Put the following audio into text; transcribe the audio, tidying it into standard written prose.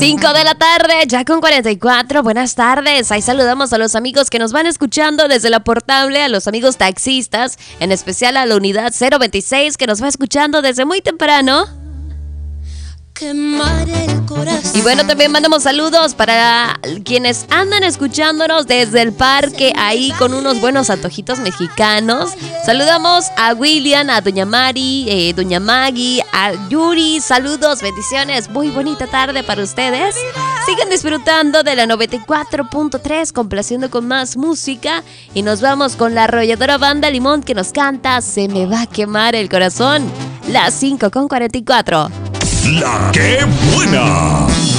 5 de la tarde, ya con 44. Buenas tardes. Ahí saludamos a los amigos que nos van escuchando desde la portable, a los amigos taxistas, en especial a la unidad 026 que nos va escuchando desde muy temprano. Y bueno, también mandamos saludos para quienes andan escuchándonos desde el parque, ahí con unos buenos antojitos mexicanos. Saludamos a William, a Doña Mari, Doña Maggie, a Yuri. Saludos, bendiciones, muy bonita tarde para ustedes. Sigan disfrutando de la 94.3, complaciendo con más música. Y nos vamos con la arrolladora Banda Limón que nos canta Se me va a quemar el corazón. Las 5:44. La que buena.